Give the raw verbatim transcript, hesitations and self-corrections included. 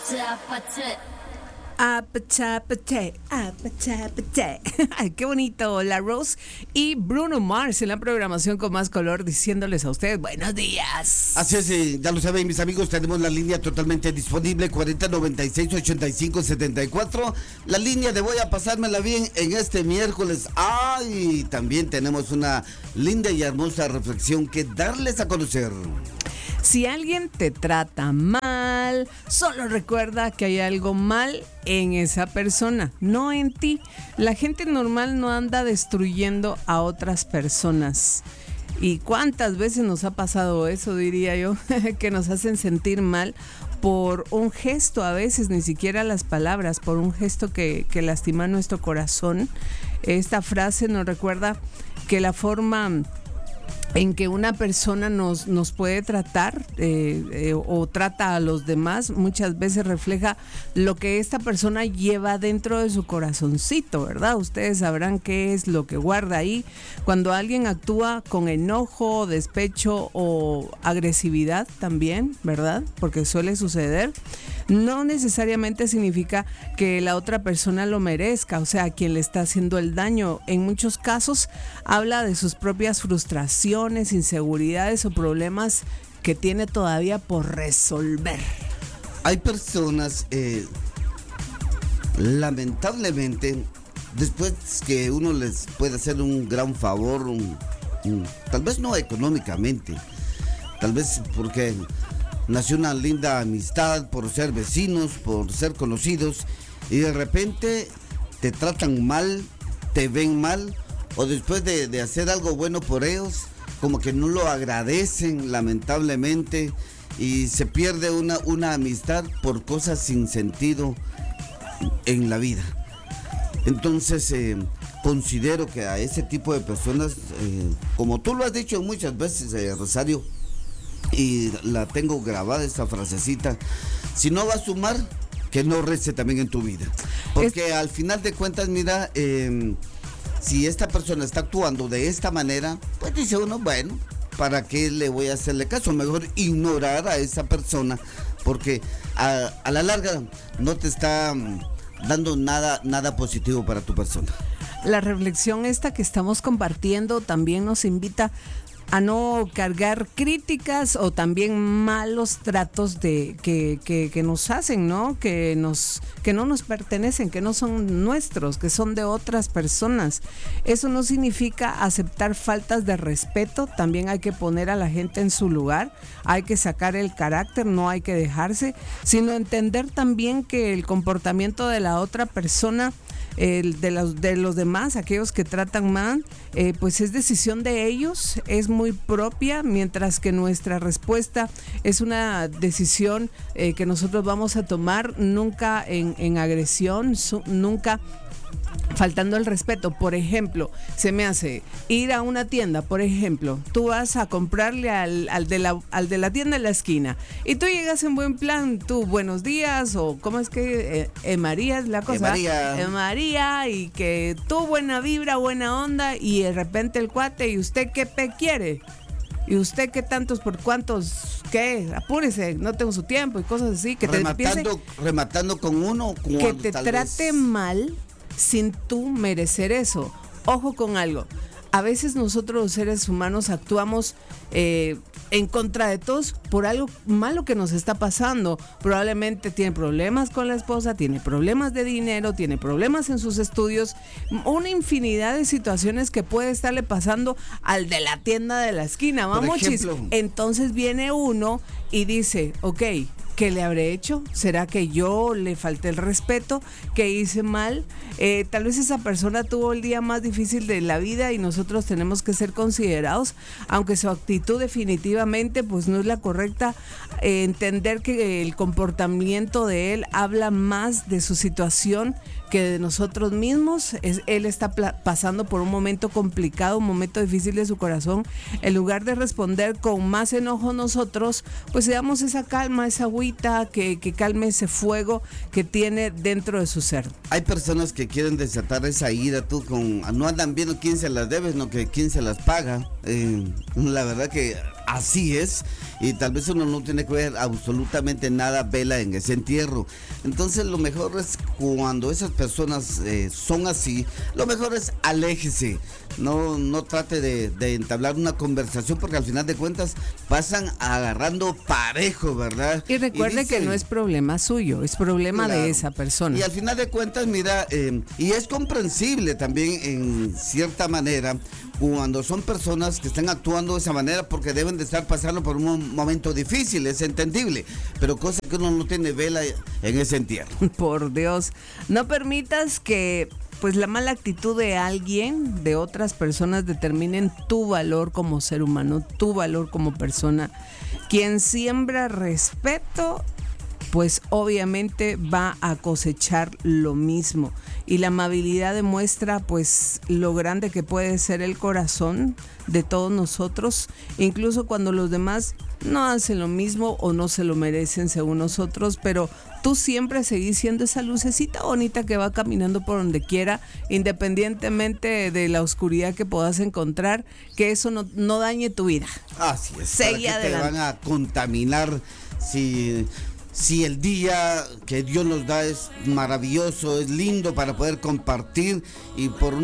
Apachapate, apachapate. Ay, qué bonito, La Rose y Bruno Mars en la programación con más color, diciéndoles a ustedes buenos días. Así es, eh, ya lo saben mis amigos, tenemos la línea totalmente disponible, cuarenta noventa y seis ochenta y cinco setenta y cuatro, la línea de voy a pasármela bien en este miércoles. Ay, también tenemos una linda y hermosa reflexión que darles a conocer. Si alguien te trata mal, solo recuerda que hay algo mal en esa persona, no en ti. La gente normal no anda destruyendo a otras personas. ¿Y cuántas veces nos ha pasado eso, diría yo, que nos hacen sentir mal por un gesto, a veces ni siquiera las palabras, por un gesto que, que lastima nuestro corazón? Esta frase nos recuerda que la forma en que una persona nos, nos puede tratar eh, eh, o trata a los demás, muchas veces refleja lo que esta persona lleva dentro de su corazoncito, ¿verdad? Ustedes sabrán qué es lo que guarda ahí. Cuando alguien actúa con enojo, despecho o agresividad también, ¿verdad? Porque suele suceder. No necesariamente significa que la otra persona lo merezca, o sea, a quien le está haciendo el daño. En muchos casos habla de sus propias frustraciones, inseguridades o problemas que tiene todavía por resolver. Hay personas, eh, lamentablemente, después que uno les puede hacer un gran favor, un, un, tal vez no económicamente, tal vez porque nació una linda amistad, por ser vecinos, por ser conocidos, y de repente te tratan mal, te ven mal, o después de, de hacer algo bueno por ellos, como que no lo agradecen, lamentablemente, y se pierde una, una amistad por cosas sin sentido en la vida. Entonces, eh, considero que a ese tipo de personas, eh, como tú lo has dicho muchas veces, eh, Rosario, y la tengo grabada esta frasecita: si no va a sumar, que no reste también en tu vida, porque es... al final de cuentas, mira, eh, si esta persona está actuando de esta manera, pues dice uno, bueno, ¿para qué le voy a hacerle caso? Mejor ignorar a esa persona, porque a, a la larga no te está dando nada, nada positivo para tu persona. La reflexión esta que estamos compartiendo también nos invita a no cargar críticas o también malos tratos de que, que, que nos hacen, ¿no? Que nos que no nos pertenecen, que no son nuestros, que son de otras personas. Eso no significa aceptar faltas de respeto. También hay que poner a la gente en su lugar, hay que sacar el carácter, no hay que dejarse, sino entender también que el comportamiento de la otra persona, El de, los, de los demás, aquellos que tratan mal, eh, pues es decisión de ellos, es muy propia, mientras que nuestra respuesta es una decisión eh, que nosotros vamos a tomar, nunca en, en agresión, su, nunca faltando el respeto. Por ejemplo, se me hace ir a una tienda, por ejemplo, tú vas a comprarle al, al, de la, al de la tienda de la esquina y tú llegas en buen plan, tú buenos días, o cómo es que eh, eh, María es la cosa, eh, María. Eh, María, y que tú buena vibra, buena onda, y de repente el cuate, ¿y usted qué pe quiere? ¿Y usted qué tantos por cuántos? ¿Qué? Apúrese, no tengo su tiempo y cosas así, que rematando, te empiece, rematando con uno, con que te trate vez... mal sin tú merecer eso. Ojo con algo, a veces nosotros los seres humanos actuamos eh, en contra de todos por algo malo que nos está pasando. Probablemente tiene problemas con la esposa, tiene problemas de dinero, tiene problemas en sus estudios, una infinidad de situaciones que puede estarle pasando al de la tienda de la esquina, vamos, chis. Entonces viene uno y dice, ok, ¿qué le habré hecho? ¿Será que yo le falté el respeto? ¿Que hice mal? Eh, tal vez esa persona tuvo el día más difícil de la vida y nosotros tenemos que ser considerados, aunque su actitud definitivamente pues no es la correcta. Eh, entender que el comportamiento de él habla más de su situación que de nosotros mismos. Es, él está pla- pasando por un momento complicado, un momento difícil de su corazón. En lugar de responder con más enojo nosotros, pues le damos esa calma, esa agüita que, que calme ese fuego que tiene dentro de su ser. Hay personas que quieren desatar esa ira, tú, con no andan viendo quién se las debe, sino que quién se las paga. Eh, la verdad que así es, y tal vez uno no tiene que ver absolutamente nada vela en ese entierro. Entonces lo mejor es cuando esas personas eh, son así, lo mejor es aléjese, no, no trate de, de entablar una conversación porque al final de cuentas pasan agarrando parejo, ¿verdad? Y recuerde y dicen, que no es problema suyo, es problema claro, de esa persona. Y al final de cuentas, mira, eh, y es comprensible también en cierta manera cuando son personas que están actuando de esa manera porque deben de estar pasando por un momento difícil, es entendible, pero cosa que uno no tiene vela en ese entierro. Por Dios, no permitas que pues la mala actitud de alguien, de otras personas, determinen tu valor como ser humano, tu valor como persona. Quien siembra respeto, pues obviamente va a cosechar lo mismo. Y la amabilidad demuestra pues lo grande que puede ser el corazón de todos nosotros, incluso cuando los demás no hacen lo mismo o no se lo merecen según nosotros, pero tú siempre seguís siendo esa lucecita bonita que va caminando por donde quiera, independientemente de la oscuridad que puedas encontrar, que eso no, no dañe tu vida. Así es. Seguí ¿Para qué te van a contaminar si... Si el día que Dios nos da es maravilloso, es lindo para poder compartir y por